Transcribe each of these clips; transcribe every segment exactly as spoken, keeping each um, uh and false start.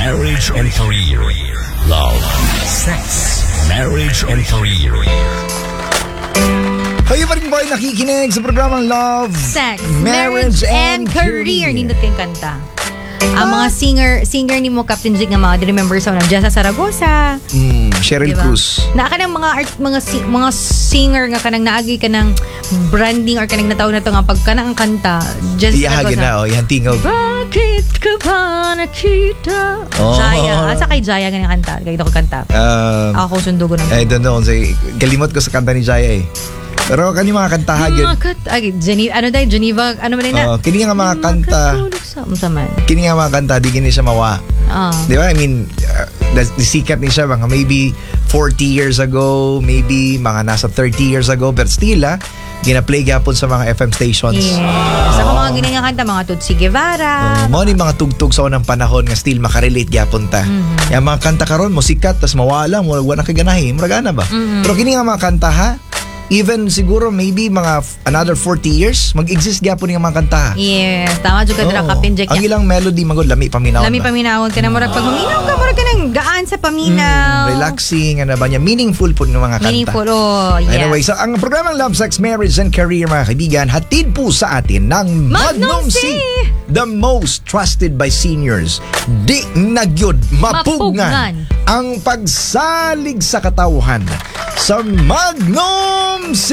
marriage and career. Love, sex, marriage and career. Kayo pa rin ba ay nakikinig sa programang Love, Sex, Marriage, and, and Career? Nindot kayong kanta. Ang mga singer singer ni mo, Captain Jig, nga mga di-remember sa unang Jessa Saragosa. Mm, Cheryl diba? Cruz. Na ka ng mga art, mga si- mga singer nga kanang naagi ka ng branding or kanang nataw na to nga pagka na ang kanta. Jessa Iyahagin na, oh, yan tingog. Bakit ka ba nakita? Oh. Jaya. Asa kay Jaya ganyan kanta? Kaya ko kanta. Um, Ako sundugo ng I don't know. Say, kalimot ko sa kanta ni Jaya eh. Pero kani mga kantahan yun. Mga kanta. Ay, Geneva, ano dahil? Geneva, ano man na? Uh, kini nga mga kanta. Sa man. Kini nga mga kanta, di kini siya mawa. Oh. Di ba? I mean, uh, sikat ni siya mga maybe forty years ago, maybe mga nasa thirty years ago, but still ah, gina-play gapon sa mga F M stations. Yes. Sa oh. mga ginang kanta, mga Tutsi Guevara. Uh, mo ni mga tugtog sa unang panahon nga still makarelate gapon ta. Mm-hmm. Yung mga kanta karon mo sikat tas mawala mo wala kaganahi, muragana ba? Mm-hmm. Pero kini nga mga kanta ha, even siguro maybe mga f- another forty years mag-exist gyapon yung mga kanta. Yes, tama jud ka dira, Captain Jack. Ang ilang melody magod lami paminawon. Lami paminawon ka na murag pag maminaw ka murag ka nang gaan sa paminaw. Mm, relaxing ano ba niya, meaningful po ng mga kanta. Meaningful, oh, yes. Anyway, so ang programang Love, Sex, Marriage and Career mga kaibigan, hatid po sa atin ng Magnum C, the most trusted by seniors. Di nagyod mapugnan, mapugnan ang pagsalig sa katawhan sa Magnum C.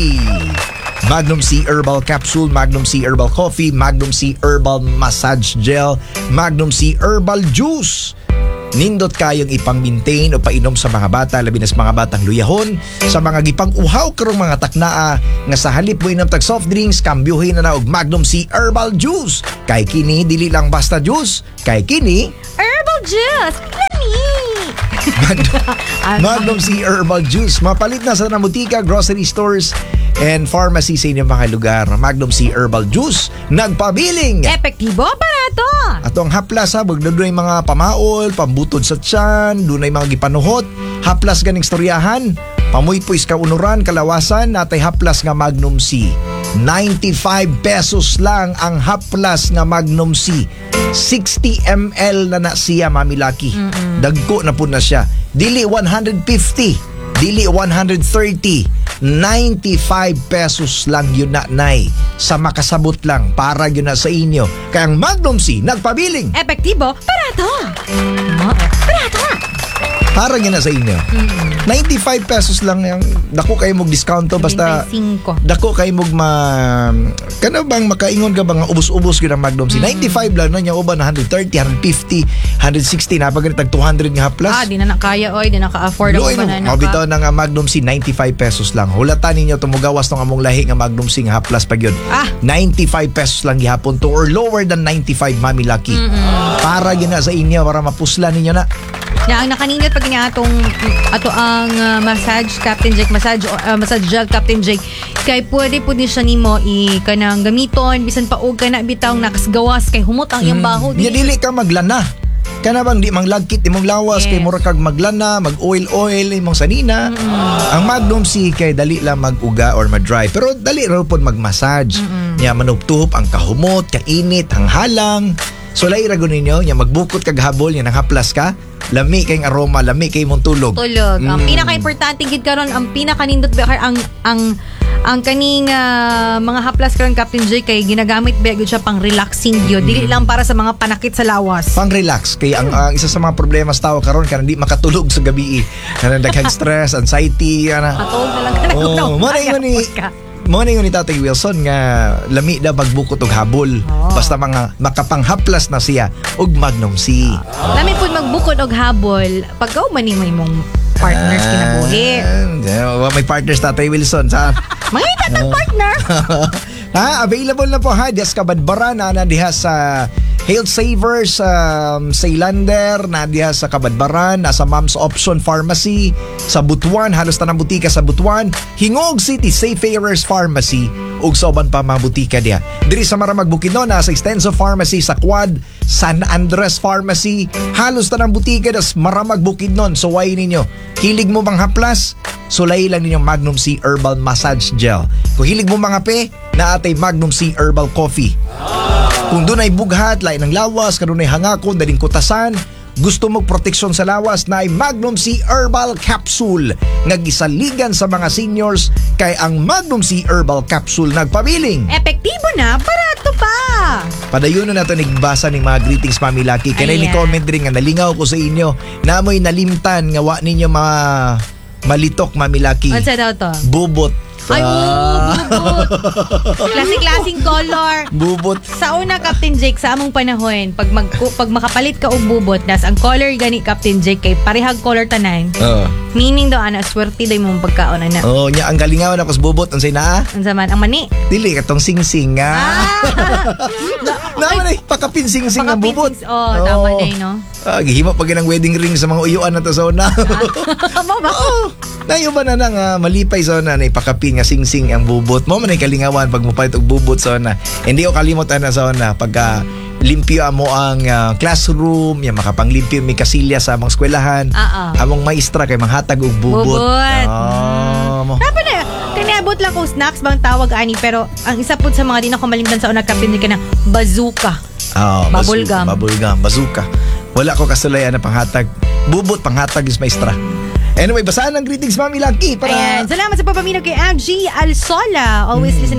Magnum C Herbal Capsule, Magnum C Herbal Coffee, Magnum C Herbal Massage Gel, Magnum C Herbal Juice. Nindot kayong ipang-maintain o painom sa mga bata, labi na sa mga batang luyahon, sa mga gipang-uhaw karong mga taknaa nga sa halip mo inom tag soft drinks, kambyuhin na na og Magnum C Herbal Juice. Kay kini dili lang basta juice, kay kini Herbal Juice. Lami. Magnum, Magnum C Herbal Juice. Mapalit na sa namutika, grocery stores, and pharmacy sa inyong mga lugar. Magnum C Herbal Juice, nagpabiling. Epektibo para to. Ato ang haplas ha, doon mga pamaol, pambutod sa tiyan, doon ay mga gipanuhot. Haplas ganing storyahan, pamuypoys ka unuran, kalawasan, natay haplas nga Magnum C. ninety-five pesos lang ang haplas nga Magnum C. sixty milliliters na na siya, Mami Lucky. Mm-mm. Dagko na po na siya. Dili one hundred fifty, dili one hundred thirty. ninety-five pesos lang yun na, nay. Sa makasabot lang, para yun na sa inyo. Kaya ang Magnum C, nagpabiling. Epektibo, barato. Barato. Para yun na sa inyo. Mm-hmm. ninety-five pesos lang yung dako kayo mong discount to, basta dako kayo mong ma kana bang makaingon ka bang ubos-ubos yun ang Magnum C. Mm-hmm. ninety-five lang na niya uban na one thirty, one fifty, one sixty na pag tag two hundred nga plus. Ah, di na nakaya oy, di na ka-afford ako ba na naka. Bitaw na nga Magnum C ninety-five pesos lang. Hulatan ninyo tumugawas tong among lahi nga Magnum C nga plus pag yun. Ah, ninety-five pesos lang gihapon to or lower than ninety-five, Mami Lucky. Mm-hmm. Para yun na sa inyo, para mapusla ninyo na. Na ang nakaningat pag nga atong ato ang uh, massage Captain Jake massage uh, massage gel Captain Jake kay pwede pud ni siya nimo i kanang gamiton bisan pa og kana bitaw nakasgawas kay humot ang iyang baho. Mm. Dili ka maglana. Kana bang di manglagkit imong lawas, yes. Kay mura kag maglana, mag-oil-oil imong sanina. Mm-hmm. Ang Magnum C kay dali lang mag-uga or ma-dry pero dali ra pod mag-massage. Mm-hmm. Nya manugtuhop ang kahumot, kainit, ang halang. So lai ra gud ninyo nya magbukot kag habol nya nang haplas ka. Lami kayong aroma, lami kayong mong tulog. Tulog. Mm. Ang pinaka-importante gid karon, ang pinaka-nindot ba ang ang ang kaning uh, mga haplas karon Captain J kay ginagamit ba gud siya pang relaxing gyud. Mm. Dili lang para sa mga panakit sa lawas. Pang relax kay ang uh, isa sa mga problema sa tao karon kanang di makatulog sa gabi. Kanang daghang stress, anxiety, ana. Katulog na lang kana. Oh, mo ni Mo ni ni Tatay Wilson nga lami na magbukot og habol. Oh. Basta mga makapanghaplas na siya og Magnum C. Oh. Lami pud magbukod og habol pagkaw man nimo imong partners ah, kinabuhi. Uh, may partners Tatay Wilson sa. May tatang uh, partner. Ha, available na po ha. Dias Kabadbaran na na diha sa Health Savers, um, sa Ilander, na diha sa Kabadbaran, nasa Mom's Option Pharmacy, sa Butuan, halos tanang butika sa Butuan, Hingog City Seafarers Pharmacy, ug sa uban pa mga butika diha. Diri sa Maramag Bukidnon, nasa Extenso Pharmacy, sa Quad, San Andres Pharmacy, halos tanang butika das Maramag Bukidnon. So why ninyo? Hilig mo bang haplas? Sulay lang ninyong Magnum C Herbal Massage Gel. Kung hilig mo mga pe, na atay Magnum C Herbal Coffee. Kung doon ay bughat, lain ng lawas, kung doon ay hangakon, daling kutasan, gusto mong proteksyon sa lawas na ay Magnum C Herbal Capsule nga gisaligan sa mga seniors kay ang Magnum C Herbal Capsule nagpabiling. Epektibo na, barato pa. Padayon na nato nagbasa ng mga greetings Mami Lucky. Kanay ni Ayan. comment rin nga nalingaw ko sa inyo. Namoy nalimtan nga wa ninyo mga malitok Mami Lucky. Ano sa daw to? Bubot. Ay, oo, bubot. Klase-klaseng color. Bubot. Sa una, Captain Jake, sa among panahon, pag, mag, pag makakapalit ka og bubot, das ang color gani, Captain Jake, kay parehag color tanan. Oo. Meaning daw, ana, swerte daw yung pagkaon, ana. Oh, nya ang galingaw na kus bubot unsay naa? Ang zaman, ang mani. Dili katong singsing nga. Naman ay pakapinsing-sing ang bubot. Pakapinsing- Oh, tama na yun, no? Ah, gihimo pa ginang wedding ring sa mga uyuan na to sa una. Amo ba? Oo. Nayo ba na nang ah, malipay sa una na ipakapin nga singsing ang bubot. Mo man ay kalingawan pag mupalit og bubot sa una. Hindi ko kalimutan na sa una pagka limpyo amo ang ah, classroom, ya makapanglimpyo mi kasilya sa among eskwelahan. Ah, ah. Among maestra kay manghatag og bubot. Bubot. Ah, mo. Dapat na, kaniabot lang ko snacks bang tawag ani, pero ang isa po sa mga di na ko malimtan sa una, Captain Jake, ka na bazooka. Ah, Bubble bazu- gum. Bubble gum, bazooka. Wala ko kasulayan na panghatag. Bubot panghatag is maestra. Anyway, basahan ang greetings Mami Lucky para Ayan. Salamat sa papaminaw kay Angie Alsola. Always listen